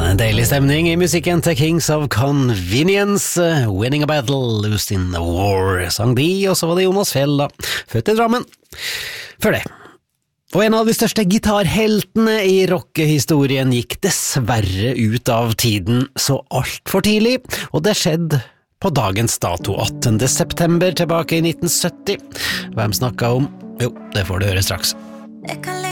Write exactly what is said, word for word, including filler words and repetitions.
Deilig stemning i musikken til Kings of Convenience. Winning a battle, losing a war, sang de, og så var det Jonas Fjell da, født i Drammen. Før det. Og en av de største gitarheltene i rockehistorien gikk dessverre ut av tiden så alt for tidlig, og det skjedde på dagens dato, åttende september tilbake i nitten sytti. Hvem snakket om? Jo, det får du høre straks. Jeg kan